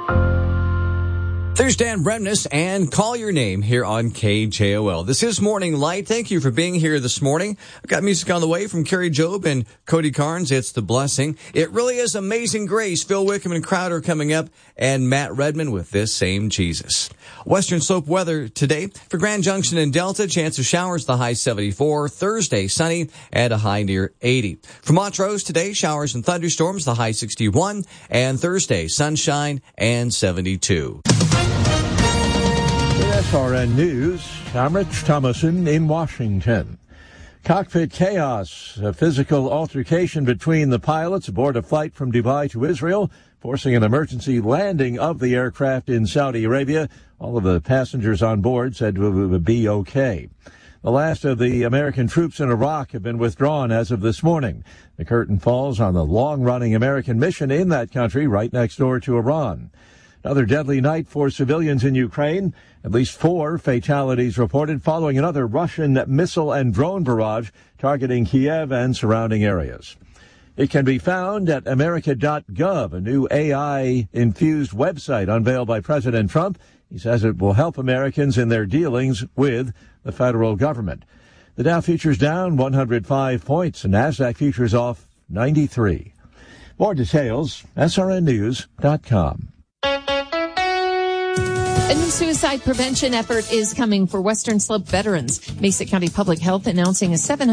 There's Dan Bremnes and Call Your Name here on KJOL. This is Morning Light. Thank you for being here this morning. I've got music on the way from Carrie Job and Cody Carnes. It's The Blessing. It really is Amazing Grace. Phil Wickham and Crowder coming up, and Matt Redman with This Same Jesus. Western Slope weather today for Grand Junction and Delta. Chance of showers, the high 74. Thursday, sunny at a high near 80. For Montrose today, showers and thunderstorms, the high 61. And Thursday, sunshine and 72. SRN News, I'm Rich Thomason in Washington. Cockpit chaos, a physical altercation between the pilots aboard a flight from Dubai to Israel, forcing an emergency landing of the aircraft in Saudi Arabia. All of the passengers on board said to be okay. The last of the American troops in Iraq have been withdrawn as of this morning. The curtain falls on the long-running American mission in that country right next door to Iran. Another deadly night for civilians in Ukraine. At least 4 fatalities reported following another Russian missile and drone barrage targeting Kiev and surrounding areas. It can be found at America.gov, a new AI-infused website unveiled by President Trump. He says it will help Americans in their dealings with the federal government. The Dow futures down 105 points, and NASDAQ futures off 93. More details, srnnews.com. A new suicide prevention effort is coming for Western Slope veterans. Mesa County Public Health announcing a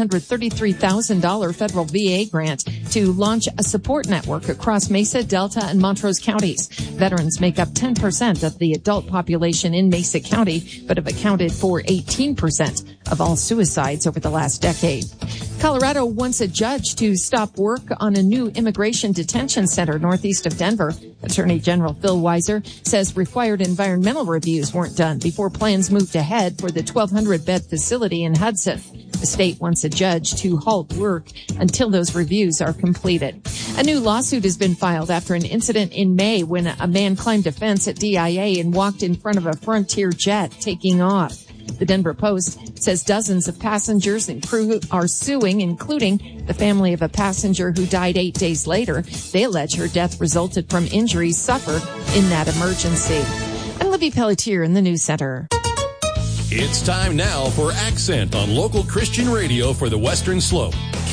$733,000 federal VA grant to launch a support network across Mesa, Delta, and Montrose counties. Veterans make up 10% of the adult population in Mesa County, but have accounted for 18% of all suicides over the last decade. Colorado wants a judge to stop work on a new immigration detention center northeast of Denver. Attorney General Phil Weiser says required environmental reviews weren't done before plans moved ahead for the 1,200-bed facility in Hudson. The state wants a judge to halt work until those reviews are completed. A new lawsuit has been filed after an incident in May when a man climbed a fence at DIA and walked in front of a Frontier jet taking off. The Denver Post says dozens of passengers and crew are suing, including the family of a passenger who died 8 days later. They allege her death resulted from injuries suffered in that emergency. I'm Libby Pelletier in the News Center. It's time now for Accent on local Christian radio for the Western Slope,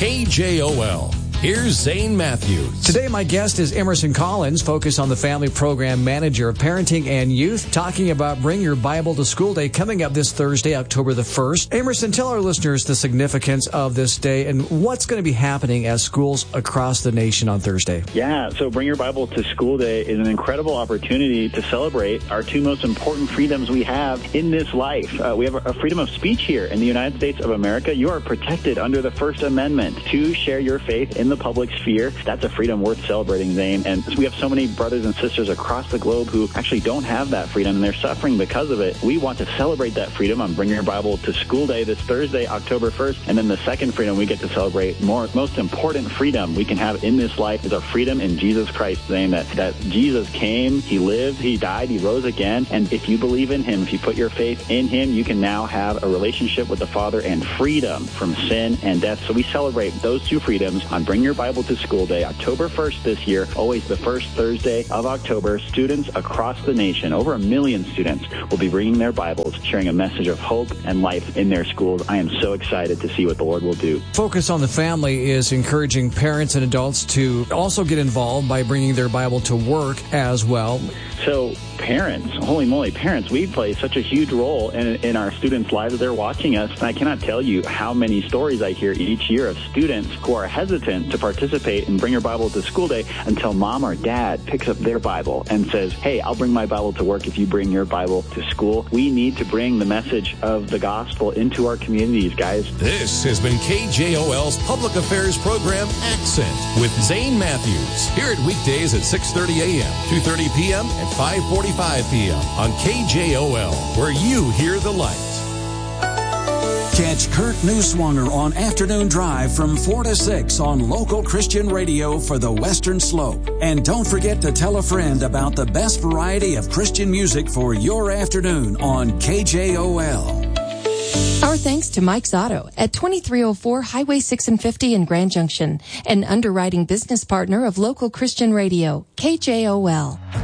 KJOL. Here's Zane Matthews. Today, my guest is Emerson Collins, focused on the Family Program Manager of Parenting and Youth, talking about Bring Your Bible to School Day coming up this Thursday, October the 1st. Emerson, tell our listeners the significance of this day and what's going to be happening at schools across the nation on Thursday. Yeah, so Bring Your Bible to School Day is an incredible opportunity to celebrate our 2 most important freedoms we have in this life. We have a freedom of speech here in the United States of America. You are protected under the First Amendment to share your faith in the public sphere. That's a freedom worth celebrating, Zane. And we have so many brothers and sisters across the globe who actually don't have that freedom, and they're suffering because of it. We want to celebrate that freedom on Bring Your Bible to School Day this Thursday, October 1st. And then the second freedom we get to celebrate, most important freedom we can have in this life is our freedom in Jesus Christ, Zane, that Jesus came, He lived, He died, He rose again. And if you believe in Him, if you put your faith in Him, you can now have a relationship with the Father and freedom from sin and death. So we celebrate those 2 freedoms on Bring Your Bible to School Day, October 1st this year, always the first Thursday of October. Students across the nation, over 1 million students, will be bringing their Bibles, sharing a message of hope and life in their schools. I am so excited to see what the Lord will do. Focus on the Family is encouraging parents and adults to also get involved by bringing their Bible to work as well. So parents, holy moly, parents, we play such a huge role in our students' lives as they're watching us. And I cannot tell you how many stories I hear each year of students who are hesitant to participate in Bring Your Bible to School Day until mom or dad picks up their Bible and says, hey, I'll bring my Bible to work if you bring your Bible to school. We need to bring the message of the gospel into our communities, guys. This has been KJOL's Public Affairs Program Accent with Zane Matthews. Hear it weekdays at 6:30 a.m., 2:30 p.m., and 5:45 p.m. on KJOL, where you hear the light. Catch Kurt Neuswanger on Afternoon Drive from 4 to 6 on local Christian radio for the Western Slope. And don't forget to tell a friend about the best variety of Christian music for your afternoon on KJOL. Our thanks to Mike's Auto at 2304 Highway 6 and 50 in Grand Junction, an underwriting business partner of local Christian radio, KJOL.